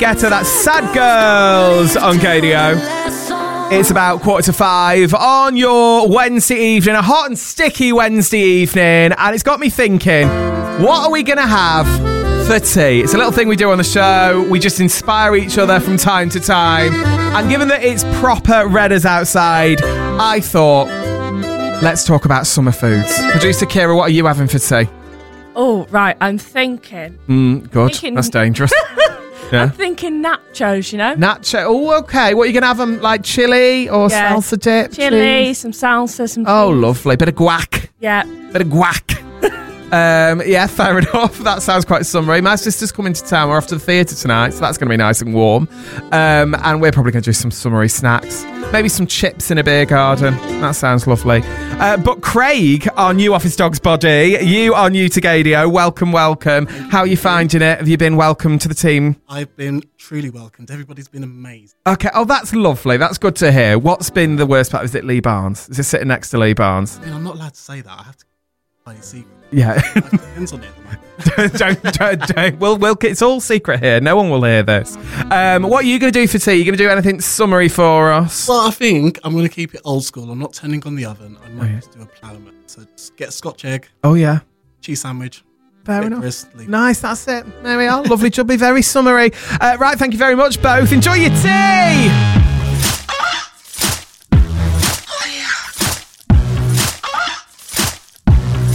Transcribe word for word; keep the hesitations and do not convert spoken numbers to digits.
Guetta, that's Sad Girls on K D O. It's about quarter to five on your Wednesday evening, a hot and sticky Wednesday evening, and it's got me thinking, what are we going to have for tea? It's a little thing we do on the show. We just inspire each other from time to time, and given that it's proper redders outside, I thought, let's talk about summer foods. Producer Kira, what are you having for tea? Oh, right, I'm thinking. Mm, good, thinking... that's dangerous. Yeah. I'm thinking nachos, you know? Nacho. Oh, okay. What are you going to have them, like chili or yeah. salsa dip? Chili, cheese? some salsa, some Oh, cheese. lovely. Bit of guac. Yeah. Bit of guac. um, yeah, fair enough. That sounds quite summery. My sister's coming to town. We're off to the theatre tonight, so that's going to be nice and warm. Um, and we're probably going to do some summery snacks. Maybe some chips in a beer garden. That sounds lovely. Uh, but Craig, our new office dog's body, you are new to Gadio. Welcome, welcome. How are you finding it? Have you been welcomed to the team? I've been truly welcomed. Everybody's been amazing. Okay. Oh, that's lovely. That's good to hear. What's been the worst part? Is it Lee Barnes? Is it sitting next to Lee Barnes? I mean, I'm not allowed to say that. I have to play a secret. Yeah. It depends on it. don't, don't, don't. We'll, we'll, it's all secret here. No one will hear this. Um, what are you going to do for tea? Are you going to do anything summery for us? Well, I think I'm going to keep it old school. I'm not turning on the oven. I might Oh, yeah. just do a ploughman. So just get a Scotch egg, Oh, yeah. cheese sandwich. Fair bit enough. crisp, leave it. Nice, that's it. There we are. Lovely, jubbly, very summery. Uh, right, thank you very much, both. Enjoy your tea.